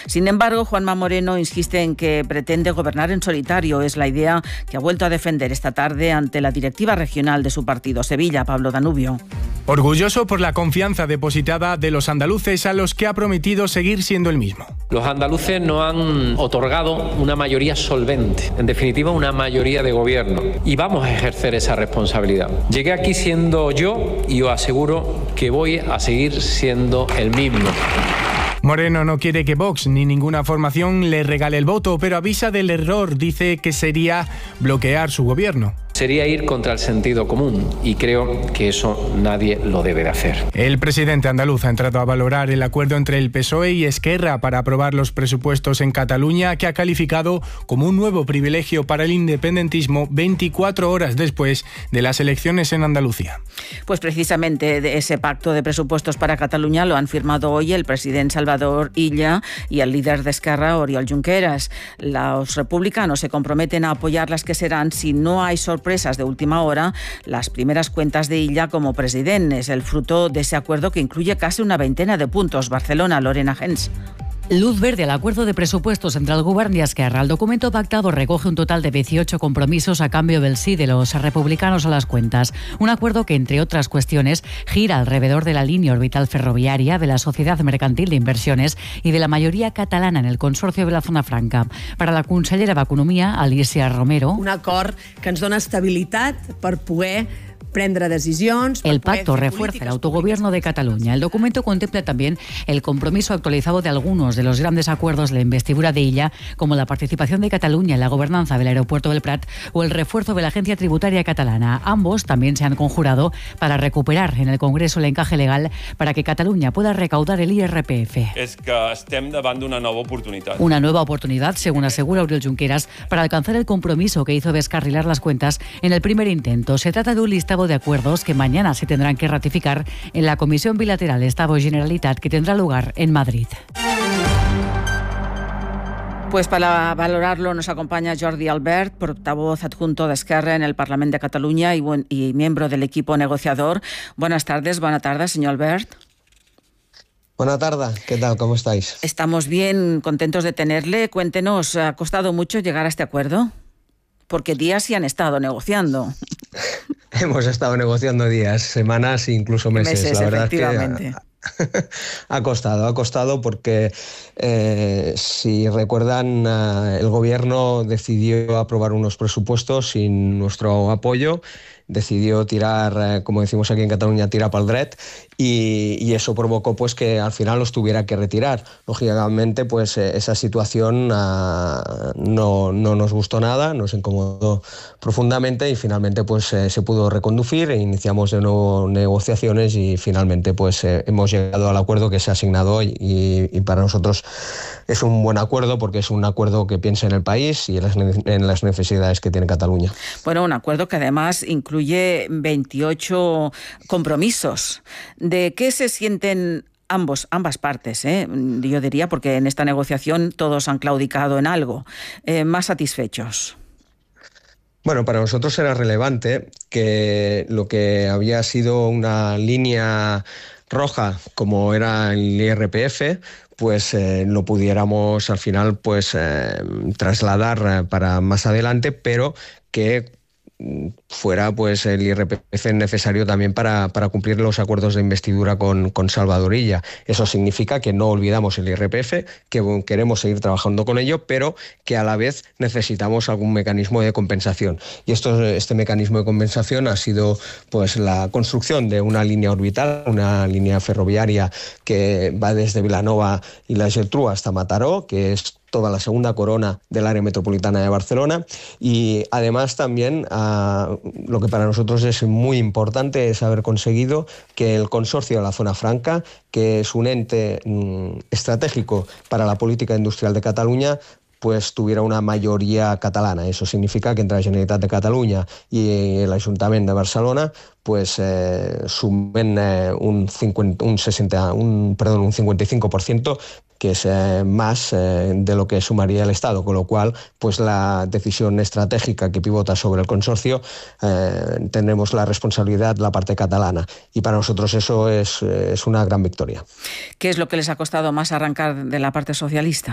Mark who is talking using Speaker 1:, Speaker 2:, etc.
Speaker 1: Sin embargo, Juanma Moreno insiste en que pretende gobernar en solitario. Es la idea que ha vuelto a defender esta tarde ante la directiva regional de su partido. Sevilla, Pablo Danubio.
Speaker 2: Orgulloso por la confianza depositada de los andaluces, a los que ha prometido seguir siendo el mismo.
Speaker 3: Los andaluces nos han otorgado una mayoría solvente, en definitiva una mayoría de gobierno, y vamos a ejercer esa responsabilidad. Llegué aquí siendo yo y os aseguro que voy a seguir siendo el mismo.
Speaker 2: Moreno no quiere que Vox ni ninguna formación le regale el voto, pero avisa del error. Dice que sería bloquear su gobierno.
Speaker 3: Sería ir contra el sentido común y creo que eso nadie lo debe de hacer.
Speaker 2: El presidente andaluz ha entrado a valorar el acuerdo entre el PSOE y Esquerra para aprobar los presupuestos en Cataluña, que ha calificado como un nuevo privilegio para el independentismo 24 horas después de las elecciones en Andalucía.
Speaker 1: Pues precisamente de ese pacto de presupuestos para Cataluña lo han firmado hoy el presidente Salvador Illa y el líder de Esquerra, Oriol Junqueras. Los republicanos se comprometen a apoyar las que serán, si no hay sorpresas de última hora, las primeras cuentas de Illa como presidente. Es el fruto de ese acuerdo que incluye casi una veintena de puntos. Barcelona, Lorena Gens.
Speaker 4: Luz verde al acuerdo de presupuestos entre el Govern y Esquerra. El documento pactado recoge un total de 18 compromisos a cambio del sí de los republicanos a las cuentas. Un acuerdo que, entre otras cuestiones, gira alrededor de la línea orbital ferroviaria, de la Sociedad Mercantil de Inversiones y de la mayoría catalana en el Consorcio de la Zona Franca. Para la consellera d'Economia, Alicia Romero,
Speaker 5: un acord que ens dona estabilitat per poder prendre decisions.
Speaker 4: El pacto refuerza el autogobierno de Cataluña. El documento contempla también el compromiso actualizado de algunos de los grandes acuerdos de la investidura de Illa, como la participación de Cataluña en la gobernanza del aeropuerto del Prat o el refuerzo de la agencia tributaria catalana. Ambos también se han conjurado para recuperar en el Congreso el encaje legal para que Cataluña pueda recaudar el IRPF.
Speaker 6: És que estem davant d'una nova oportunitat.
Speaker 4: Una nueva oportunidad, según asegura Oriol Junqueras, para alcanzar el compromiso que hizo descarrilar las cuentas en el primer intento. Se trata de un listado de acuerdos que mañana se tendrán que ratificar en la Comisión Bilateral Estado-Generalitat, que tendrá lugar en Madrid.
Speaker 1: Pues para valorarlo nos acompaña Jordi Albert, portavoz adjunto de Esquerra en el Parlamento de Cataluña y miembro del equipo negociador. Buenas tardes, señor Albert.
Speaker 7: Buenas tardes, ¿qué tal? ¿Cómo estáis?
Speaker 1: Estamos bien, contentos de tenerle. Cuéntenos, ¿ha costado mucho llegar a este acuerdo? Porque días sí han estado negociando.
Speaker 7: Hemos estado negociando días, semanas e incluso meses. La verdad
Speaker 1: efectivamente.
Speaker 7: Es que ha costado porque si recuerdan, el gobierno decidió aprobar unos presupuestos sin nuestro apoyo, decidió tirar, como decimos aquí en Cataluña, tirar pa'l dret, y eso provocó pues que al final los tuviera que retirar. Lógicamente pues esa situación no nos gustó nada, nos incomodó profundamente y finalmente pues se pudo reconducir e iniciamos de nuevo negociaciones y finalmente pues hemos llegado al acuerdo que se ha asignado hoy y para nosotros es un buen acuerdo porque es un acuerdo que piensa en el país y en las necesidades que tiene Cataluña.
Speaker 1: Bueno, un acuerdo que además incluye 28 compromisos. ¿De qué se sienten ambas partes? Yo diría, porque en esta negociación todos han claudicado en algo. ¿Más satisfechos?
Speaker 7: Bueno, para nosotros era relevante que lo que había sido una línea roja, como era el IRPF, pues lo pudiéramos al final pues trasladar para más adelante, pero que fuera pues el IRPF necesario también para cumplir los acuerdos de investidura con Salvador Illa. Eso significa que no olvidamos el IRPF, que queremos seguir trabajando con ello, pero que a la vez necesitamos algún mecanismo de compensación. Y este mecanismo de compensación ha sido pues la construcción de una línea orbital, una línea ferroviaria que va desde Vilanova y la Geltrú hasta Mataró, que es toda la segunda corona del área metropolitana de Barcelona, y además también lo que para nosotros es muy importante es haber conseguido que el Consorcio de la Zona Franca, que es un ente estratégico para la política industrial de Cataluña, pues tuviera una mayoría catalana. Eso significa que entre la Generalitat de Catalunya y el Ayuntamiento de Barcelona pues sumen un 55%, que es más de lo que sumaría el Estado, con lo cual pues la decisión estratégica que pivota sobre el consorcio tendremos la responsabilidad la parte catalana, y para nosotros eso es una gran victoria.
Speaker 1: ¿Qué es lo que les ha costado más arrancar de la parte socialista?